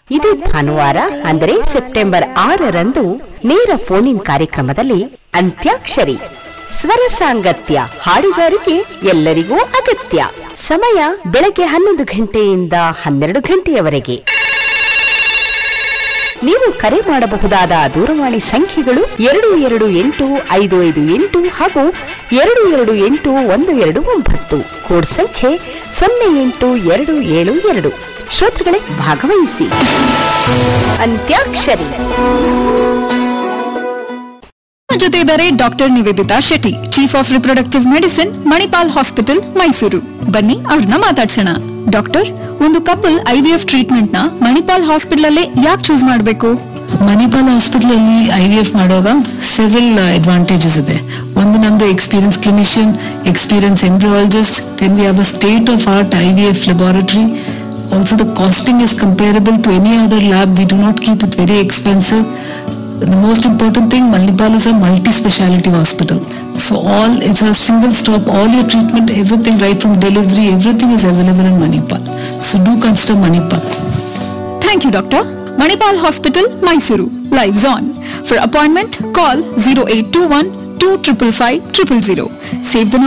ಇದೇ ಭಾನುವಾರ ಅಂದರೆ ಸೆಪ್ಟೆಂಬರ್ 6ರಂದು ನೇರ ಫೋನ್ ಇನ್ ಕಾರ್ಯಕ್ರಮದಲ್ಲಿ ಅಂತ್ಯಾಕ್ಷರಿ ಸ್ವರ ಸಾಂಗತ್ಯ ಹಾಡುಗಾರಿಕೆ ಎಲ್ಲರಿಗೂ ಅಗತ್ಯ. ಸಮಯ ಬೆಳಗ್ಗೆ 11 ಗಂಟೆಯಿಂದ 12 ಗಂಟೆಯವರೆಗೆ. ನೀವು ಕರೆ ಮಾಡಬಹುದಾದ ದೂರವಾಣಿ ಸಂಖ್ಯೆಗಳು 228558 ಹಾಗೂ 228129. ಕೋಡ್ ಸಂಖ್ಯೆ 08272. ಶ್ರೋತೃಗಳೇ, ಭಾಗವಹಿಸಿ. ಅಂತ್ಯಾಕ್ಷರಿ ಜೊತೆ ಇದ್ದಾರೆ doctor Nivedita Shetty, chief of reproductive medicine, Manipal hospital, Mysuru. ಬನ್ನಿ ಅವ್ರನ್ನ ಮಾತಾಡ್ಸೋಣ. ಡಾಕ್ಟರ್, ಒಂದು ಕಪಲ್ IVF ಟ್ರೀಟ್ಮೆಂಟ್ ನ ಮಣಿಪಾಲ್ ಹಾಸ್ಪಿಟಲ್ ಅಲ್ಲೇ ಯಾಕೆ ಚೂಸ್ ಮಾಡಬೇಕು? ಮಣಿಪಾಲ್ ಹಾಸ್ಪಿಟಲ್ ಅಲ್ಲಿ IVF ಮಾಡುವಾಗ ಸೆವೆರಲ್ ಅಡ್ವಾಂಟೇಜಸ್ ಇದೆ. ಒಂದು, ನಮ್ದು experience clinician, experience embryologist, then we have a state of art IVF laboratory. Also the costing is comparable to any other lab. We do not keep it very expensive. The most important thing, Manipal is a multi-speciality hospital. So it's a single stop, all your treatment, everything right from delivery, everything is available in Manipal. So do consider Manipal. Thank you, Doctor. Manipal Hospital, Mysuru. Lives on. For appointment, call 0821 255 000. Save the number.